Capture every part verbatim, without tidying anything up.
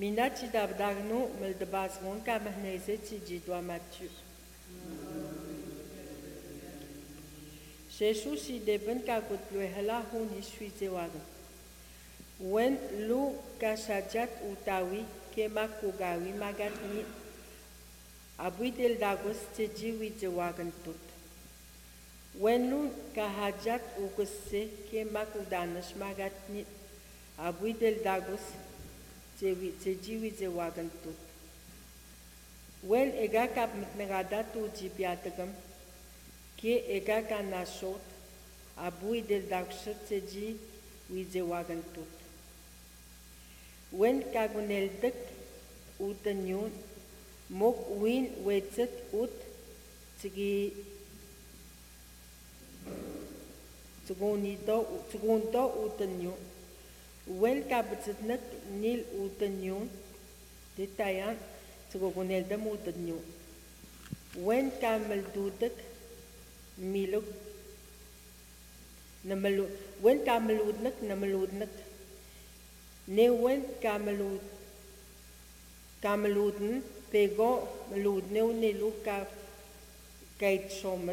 Mina ti davdarno mel de bazron ka mahneze ti di doa Mathieu. Jesus si deben ka gut luehela huni suize wagen. Wen lu ka sajat utawi ke makugawi magat ni abui del dagos te ji wize wagen tut. Wen lu ka hajat ugusse ke makudanas magat ni abui del dagos te ji wize wagen tut. Wen ega kap mitnegada tu ji biatagam ke ega ka nasot abui del dagos te ji wize wagen tut. Wen kaguneldek utanyon mok win wetzet ut tigi tsugunito tsugunto utanyon. Wen kabetsetnek nil utanyon detayan tsuguneldem utanyon. Wen kameldudek miluk namalu wen kameludnek namaludnek ne wen kamelud kameluden pego meludne ne luka kait somet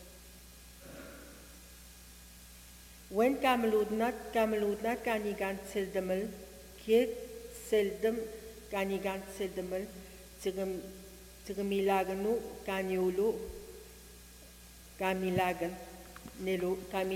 wen kameludnat kameludnat kanigan seldemel ke seldem kanigan seldemel tigam tigamilaganu kaniulu kamilagan nelu